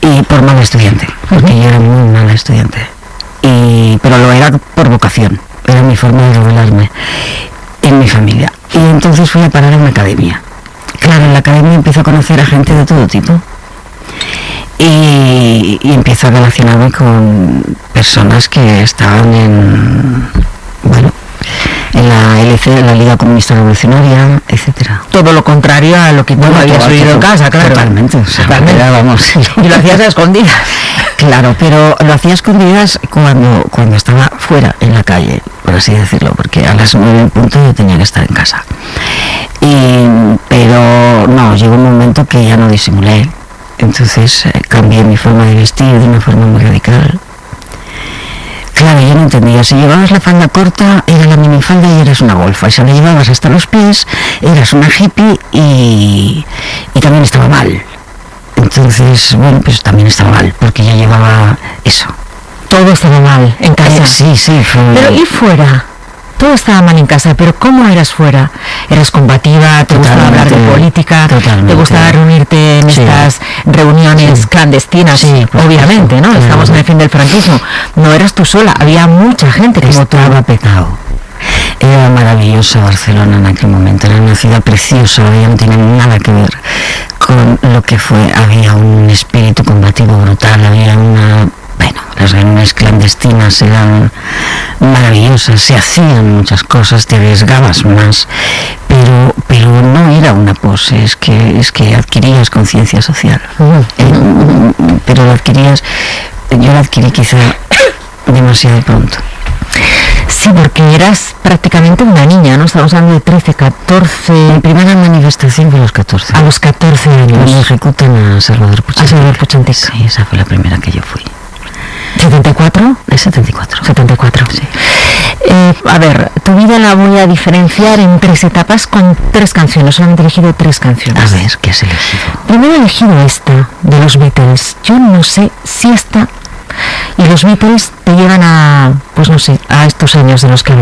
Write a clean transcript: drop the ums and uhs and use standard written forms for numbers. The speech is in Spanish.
Y por mala estudiante, porque yo era muy mala estudiante. Pero lo era por vocación, era mi forma de revelarme en mi familia. Y entonces fui a parar a una academia. Claro, en la academia empiezo a conocer a gente de todo tipo. Y empiezo a relacionarme con personas que estaban en la LC, en la Liga Comunista Revolucionaria, etcétera. Todo lo contrario a lo que tú habías oído en casa, claro. Totalmente, totalmente. Vamos. Y lo hacías a escondidas. Claro, pero lo hacía a escondidas cuando estaba fuera, en la calle, por así decirlo, porque a las 9 en punto yo tenía que estar en casa. Pero no, llegó un momento que ya no disimulé. Entonces cambié mi forma de vestir de una forma muy radical. Claro, yo no entendía, si llevabas la falda corta era la minifalda y eras una golfa, y si la llevabas hasta los pies eras una hippie y también estaba mal. Entonces, bueno, pues también estaba mal, porque yo llevaba eso. Todo estaba mal en casa. Sí. Pero ¿y fuera? Todo estaba mal en casa, pero ¿cómo eras fuera? ¿Eras combativa? ¿Te gustaba hablar de política? Totalmente. ¿Te gustaba reunirte en estas reuniones clandestinas? Sí, obviamente, ¿no? Estamos en el fin del franquismo. No eras tú sola, había mucha gente como tú. Estaba petado. Era maravillosa Barcelona en aquel momento, era una ciudad preciosa, ya no tiene nada que ver con lo que fue. Había un espíritu combativo brutal, había las reuniones clandestinas eran maravillosas, se hacían muchas cosas, te arriesgabas más, pero no era una pose, es que adquirías conciencia social. Pero yo la adquirí quizá demasiado pronto. Sí, porque eras prácticamente una niña, ¿no? Estamos hablando de 13, 14... Mi primera manifestación fue a los 14. A los 14 años. Me ejecutan a Salvador Puigdemont. A Salvador Puigdemont. Sí, esa fue la primera que yo fui. ¿74? Es 74. 74, sí. A ver, tu vida la voy a diferenciar en 3 etapas con 3 canciones. Solamente he elegido 3 canciones. A ver, ¿qué has elegido? Primero he elegido esta, de los Beatles. Yo no sé si esta y los Beatles te llevan a, pues no sé, a estos años de los que hablamos.